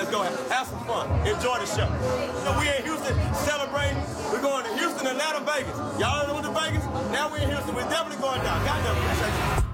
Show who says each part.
Speaker 1: let's go have some fun. Enjoy the show. So we in Houston celebrating. We're going to Houston, Atlanta, Vegas. Y'all know the Vegas? Now we're in Houston. We're definitely going down. Goddamn.